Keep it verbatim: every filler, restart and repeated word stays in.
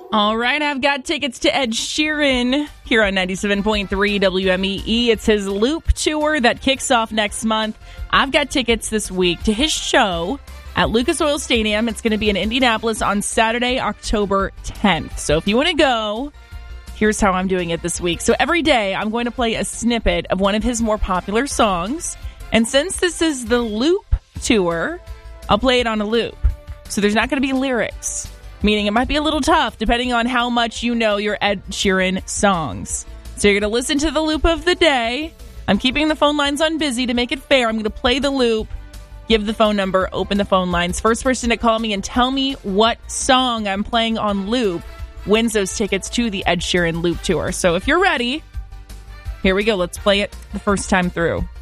All right, I've got tickets to Ed Sheeran here on ninety-seven point three W M E E. It's his Loop tour that kicks off next month. I've got tickets this week to his show at Lucas Oil Stadium. It's going to be in Indianapolis on Saturday, October tenth. So if you want to go, here's how I'm doing it this week. So every day, I'm going to play a snippet of one of his more popular songs. And since this is the Loop tour, I'll play it on a loop. So there's not going to be lyrics. Meaning it might be a little tough depending on how much you know your Ed Sheeran songs. So you're going to listen to the loop of the day. I'm keeping the phone lines on busy to make it fair. I'm going to play the loop, give the phone number, open the phone lines. First person to call me and tell me what song I'm playing on loop wins those tickets to the Ed Sheeran Loop Tour. So if you're ready, here we go. Let's play it the first time through.